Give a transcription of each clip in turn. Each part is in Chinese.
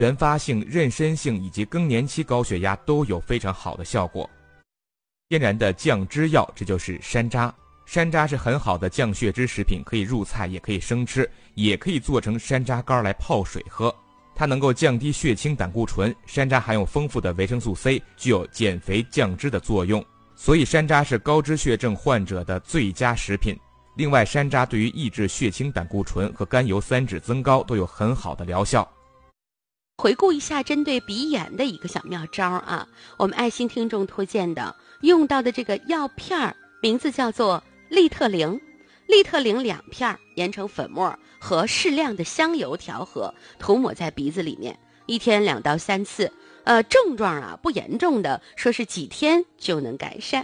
原发性、妊娠性以及更年期高血压都有非常好的效果。天然的降脂药，这就是山楂。山楂是很好的降血脂食品，可以入菜，也可以生吃，也可以做成山楂干来泡水喝。它能够降低血清胆固醇，山楂含有丰富的维生素 C， 具有减肥降脂的作用，所以山楂是高脂血症患者的最佳食品。另外，山楂对于抑制血清胆固醇和甘油三酯增高都有很好的疗效。 回顾一下针对鼻炎的一个小妙招啊，我们爱心听众推荐的用到的这个药片名字叫做利特灵。利特灵2片研成粉末，和适量的香油调和，涂抹在鼻子里面，1天2到3次。症状不严重的，说是几天就能改善。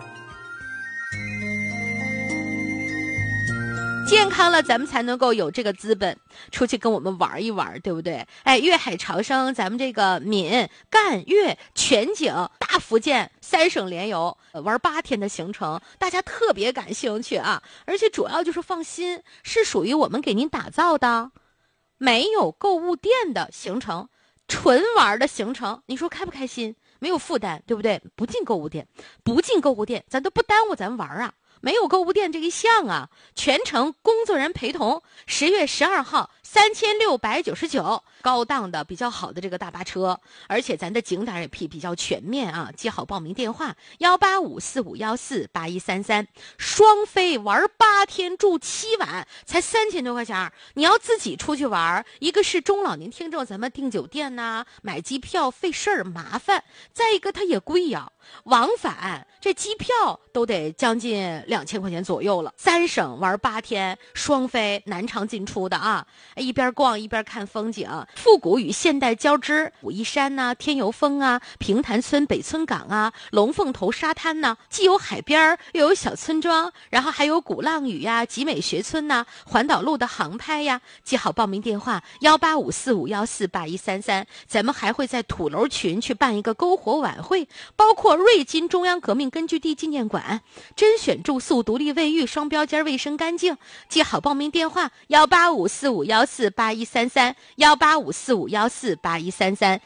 健康了，咱们才能够有这个资本出去跟我们玩一玩，对不对？粤海潮生，咱们这个闽赣粤全景大福建3省联游玩8天的行程，大家特别感兴趣啊！而且主要就是放心，是属于我们给您打造的没有购物店的行程，纯玩的行程，你说开不开心？没有负担，对不对？不进购物店，咱都不耽误咱玩啊！没有购物店这一项啊，全程工作人员陪同，10月12号3699，高档的比较好的这个大巴车，而且咱的景点也比较全面啊。记好报名电话18545148133，双飞玩8天住7晚，才3000多块钱。你要自己出去玩，一个是中老年听众，咱们订酒店呐、买机票费事儿麻烦，再一个它也贵呀。往返这机票都得将近2000块钱左右了，3省玩8天，双飞南长进出的啊，一边逛一边看风景，复古与现代交织，武夷山呐、天游峰啊、平潭村北村港啊、龙凤头沙滩呐，既有海边又有小村庄，然后还有鼓浪屿呀、集美学村呐、环岛路的航拍呀。记好报名电话18545148133，咱们还会在土楼群去办一个篝火晚会，包括瑞金中央革命根据地纪念馆，甄选住宿、独立卫浴、双标间，卫生干净。记好报名电话18545148133 18545148133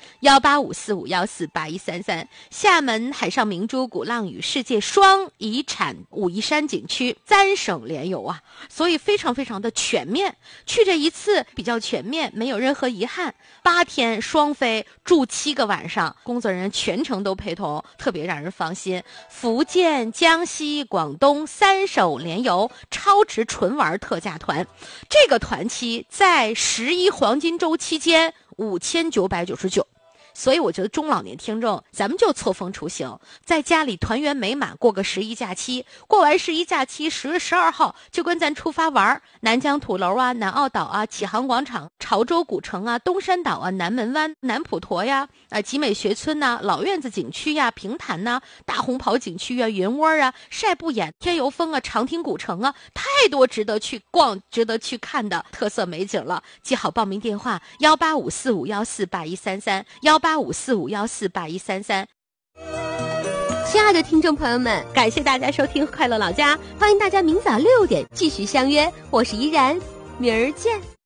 18545148133。厦门海上明珠、鼓浪屿世界双遗产武夷山景区3省联游啊，所以非常非常的全面。去这一次比较全面，没有任何遗憾。8天双飞住7个晚上，工作人员全程都陪同，特别让人放心。福建、江西、广东3省联游超值纯玩特价团，这个团期在11黄金周期间5999。所以我觉得中老年听众，咱们就错峰出行，在家里团圆美满，过个11假期。过完11假期，10月12号就跟咱出发玩南疆土楼啊、南澳岛啊、启航广场、潮州古城啊、东山岛啊、南门湾、南普陀呀、集美学村呐、老院子景区呀、平潭呐、大红袍景区啊、云窝啊、晒不眼、天游峰啊、长汀古城啊，太多值得去逛、值得去看的特色美景了。记好报名电话18545148133 18545148133。亲爱的听众朋友们，感谢大家收听快乐老家，欢迎大家明早6点继续相约，我是依然，明儿见。